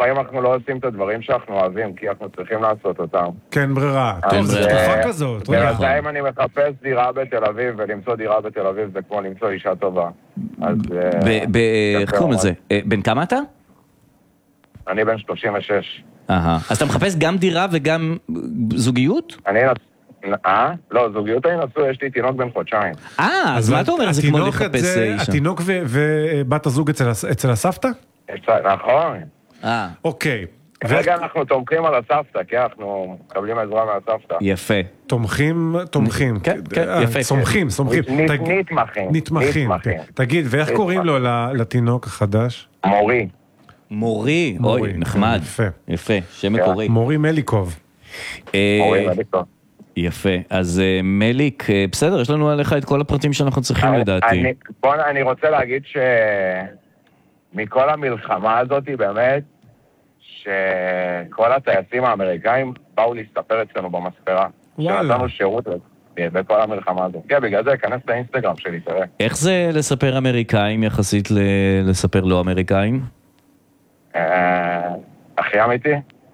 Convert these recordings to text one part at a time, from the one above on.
לפעמים אנחנו לא עושים את הדברים שאנחנו אוהבים, כי אנחנו צריכים לעשות אותם. כן, ברירה. טוב, זו תקופה כזאת. בינתיים אני מחפש דירה בתל אביב, ולמצוא דירה בתל אביב זה כמו למצוא אישה טובה. איך קוראים לזה? בן כמה אתה? אני בן 36. אז אתה מחפש גם דירה וגם זוגיות? לא, זוגיות אני נשוי, יש לי תינוק בן חודשיים. אז מה אתה אומר? זה כמו לחפש אישה. התינוק ובת הזוג אצל הסבתא? נכון. אוקיי. כרגע אנחנו תומכים על הסבתא, כי אנחנו מקבלים עזרה מהסבתא. יפה. תומכים. כן, יפה. סומכים. נתמכים. תגיד, ואיך קוראים לו לתינוק החדש? מורי, אוי, נחמד. יפה, שם מקורי. מורי מליקוב. יפה, אז מליק, בסדר, יש לנו עליך את כל הפרטים שאנחנו צריכים לדעתי. אני רוצה להגיד שמכל המלחמה הזאת באמת, שכל הטייסים האמריקאים באו להסתפר אצלנו במספרה. שנתנו שירות בכל המלחמה הזאת. כן, בגלל זה אכנס לאינסטגרם שלי, תראה. איך זה לספר אמריקאים יחסית לספר לא אמריקאים? הכי אמיתי?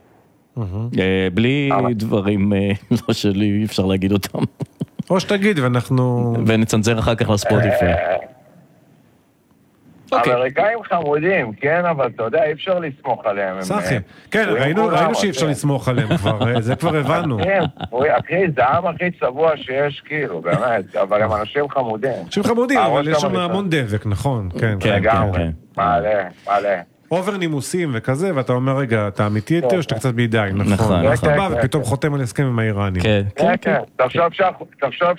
בלי דברים לא שלי, אי אפשר להגיד אותם. או שתגיד ואנחנו... ונצנזר אחר כך לספוטיפיי. אמריקאים חמודים, כן, אבל אתה יודע, אי אפשר לסמוך עליהם. סחי, כן, ראינו שאי אפשר לסמוך עליהם כבר, זה כבר הבנו. אחי, זה העם הכי צבוע שיש, כאילו, באמת, אבל הם אנשים חמודים. אנשים חמודים, אבל יש שם המון דבק, נכון, כן. לגמרי, מעלה. אובר נימוסים וכזה, ואתה אומר, רגע, אתה אמיתי יותר או שאתה קצת בידי, נכון. אז אתה בא ופתאום חותם על הסכם עם האיראנים. כן. תחשוב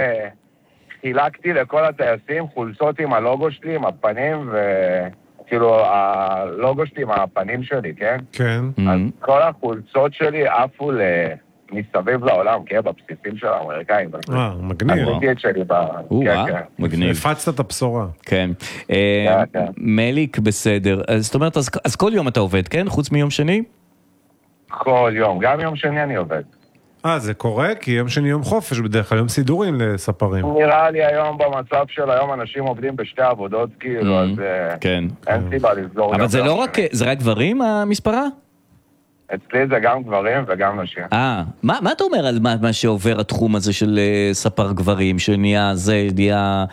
חילקתי לכל הטייסים חולצות עם הלוגו שלי, עם הפנים, וכאילו הלוגו שלי עם הפנים שלי, כן? כן. אז כל החולצות שלי עפו מסביב לעולם, כן? בבסיסים של האמריקאים. מגניב. המתיד שלי מגניב. הפצת את הבשורה. כן. מליק בסדר. זאת אומרת, אז כל יום אתה עובד, כן? חוץ מיום שני? כל יום. גם יום שני אני עובד. זה קורה? כי יום שני יום חופש, בדרך כלל יום סידורים לספרים. נראה לי היום במצב של היום אנשים עובדים בשתי עבודות, כאילו, אז אין סיבה לסגור. אבל זה לא רק, זה רק גברים המספרה? אצלי זה גם גברים וגם נשים. מה אתה אומר על מה שעובר התחום הזה של ספר גברים, שנהיה זה, נהיה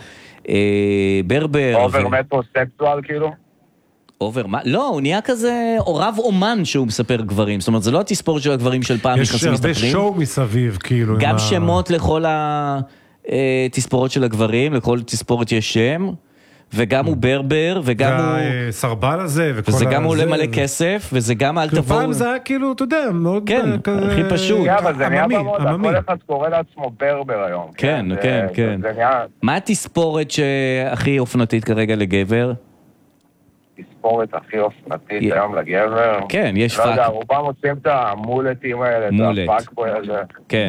ברבר? אובר מטרוסקסואל כאילו? אובר, מה? לא, הוא נהיה כזה רב אומן שהוא מספר גברים, זאת אומרת, זה לא התספורת של הגברים של פעם נכנסים מסתפרים. יש הרבה שואו מסביב, כאילו. גם שמות לכל התספורות של הגברים, לכל תספורת יש שם, וגם הוא ברבר, וגם הוא... והסרבל הזה, וזה גם עולה מלא כסף, וזה גם אל תבואו... פעם זה היה כאילו, אתה יודע, מאוד... כן, הכי פשוט. אבל זה נהיה במודה, כל אחד קורא לעצמו ברבר היום. כן. מה התספורת שהכי אופנתית כרגע לגבר? תספורת הכי אופנתית היום לגבר. כן, יש פאק. לא יודע, רובם עושים את המולטים האלה, את הפאקבוי הזה. כן.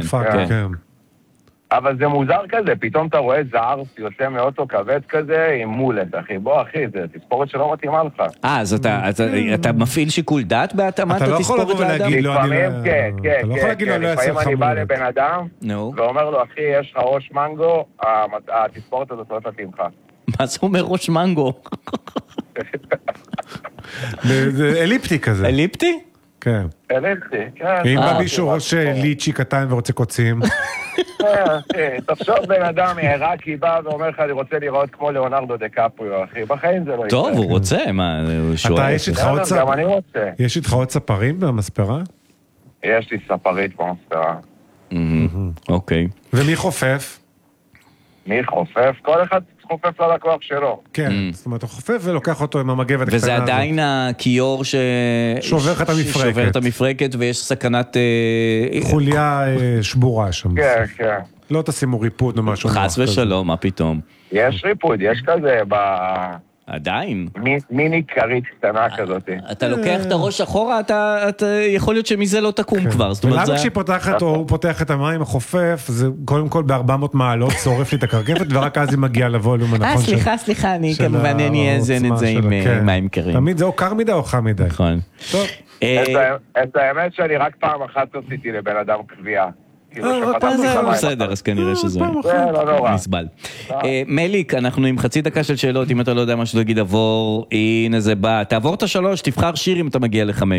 אבל זה מוזר כזה, פתאום אתה רואה זהר יוצא מאוטו כבד כזה עם מולט, אחי. בוא, אחי, זה תספורת שלא מתאימה לך. אז אתה מפעיל שיקול דעת בהתאמת התספורת לאדם? לפעמים כן. לפעמים אני בא לבן אדם ואומר לו, אחי, יש לך ראש מנגו, התספורת הזאת לא תתאים לך. מה זה אומר ראש מנגו? זה אליפטי כזה. אליפטי? כן. אליפטי, כן. אם בא מישהו ראש ליצ'י קטן ורוצה קוצים. תחשוב בן אדם עיראקי בא ואומר לך, אני רוצה לראות כמו ליאונרדו דקפריו, אחי. בחיים זה לא יקרה. טוב, הוא רוצה, מה, הוא שואל. יש איתך עוד ספרים במספרה? יש לי ספרית במספרה. אוקיי. ומי חופף? מי חופף? כל אחד חופף ללקוח שלו. כן, זאת אומרת, הוא חופף ולוקח אותו עם המגבת הקטנה הזאת. וזה עדיין הכיור שובר לך את המפרקת. שובר את המפרקת ויש סכנת... חוליה שבורה שם. כן. לא תשימו ריפוד או משהו. חס ושלום, מה פתאום? יש ריפוד, יש כזה עדיין. מיני קרית קטנה כזאת. אתה לוקח את הראש אחורה, אתה יכול להיות שמזה לא תקום כבר. ולמה כשהיא פותחת או הוא פותח את המים החופף, זה קודם כל ב-400 מעלות צורף לי את הקרקפת, ורק אז היא מגיעה לווליום הנכון. סליחה, אני כמובן אני אאזן את זה עם מים קרים. תמיד זה או קר מדי או חם מדי. נכון. טוב. את האמת שאני רק פעם אחת עשיתי לבן אדם קביעה. בסדר, אז כנראה שזה נסבל. מליק, אנחנו עם חצי דקה של שאלות, אם אתה לא יודע משהו תגיד עבור, הנה זה בא, תעבור את 3, תבחר שיר אם אתה מגיע ל5.